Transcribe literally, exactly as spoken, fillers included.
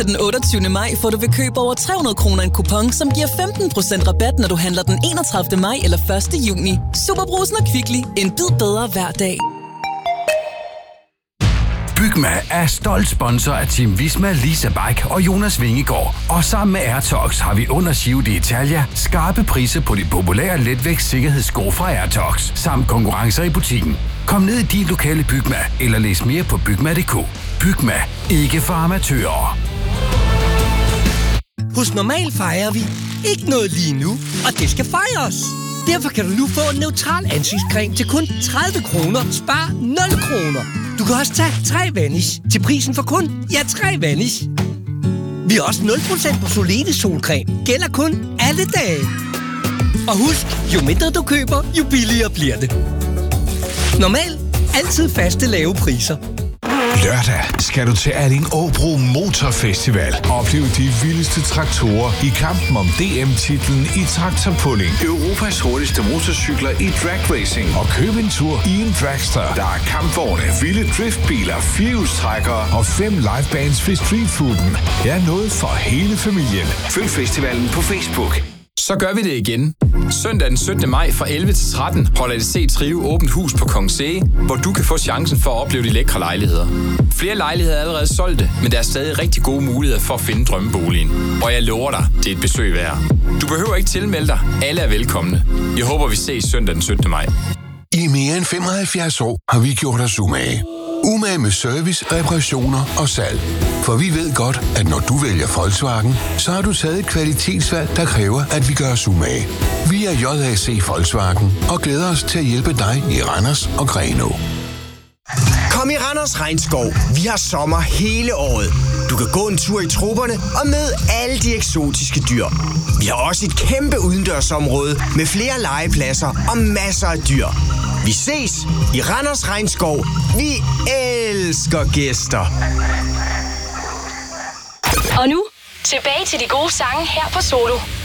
Den otteogtyvende maj får du ved køb over tre hundrede kroner en kupon, som giver femten procent rabat, når du handler den enogtredivte maj eller første juni. SuperBrugsen og Kvickly. En bid bedre hver dag. Bygma er stolt sponsor af Team Visma, Lisa Bike og Jonas Vingegaard. Og sammen med Airtox har vi under Giro d'Italia skarpe priser på de populære letvægts sikkerhedssko fra Airtox, samt konkurrencer i butikken. Kom ned i din lokale Bygma, eller læs mere på bygma punktum d k. Bygma. Ikke for amatører. Hos Normal fejrer vi ikke noget lige nu, og det skal fejres. Derfor kan du nu få en neutral ansigtscreme til kun tredive kroner. Spar nul kroner. Du kan også tage tre Vanish til prisen for kun, ja, tre Vanish. Vi har også nul procent på Solene solcreme. Gælder kun alle dage. Og husk, jo mindre du køber, jo billigere bliver det. Normal. Altid faste lave priser. Lørdag skal du til Alling-Åbro Motorfestival. Oplev de vildeste traktorer i kampen om D M-titlen i traktorpulling. Europas hurtigste motorcykler i drag racing. Og køb en tur i en dragster. Der er kampvogne, vilde driftbiler, firehjulstrækkere og fem livebands ved streetfooden. Der er noget for hele familien. Følg festivalen på Facebook. Så gør vi det igen. Søndag den syttende maj fra elleve til tretten holder A D C Trio åbent hus på Kongens, hvor du kan få chancen for at opleve de lækre lejligheder. Flere lejligheder er allerede solgte, men der er stadig rigtig gode muligheder for at finde drømmeboligen. Og jeg lover dig, det er et besøg værd. Du behøver ikke tilmelde dig. Alle er velkomne. Jeg håber, vi ses søndag den syttende maj. I mere end femoghalvfjerds år har vi gjort os umage. Umage med service, reparationer og salg. For vi ved godt, at når du vælger Volkswagen, så har du taget et kvalitetsvalg, der kræver, at vi gør os umage. Vi er J A C Volkswagen og glæder os til at hjælpe dig i Randers og Grenaa. Kom i Randers Regnskov. Vi har sommer hele året. Du kan gå en tur i trupperne og møde alle de eksotiske dyr. Vi har også et kæmpe udendørsområde med flere legepladser og masser af dyr. Vi ses i Randers Regnskov. Vi elsker gæster. Og nu, tilbage til de gode sange her på Solo.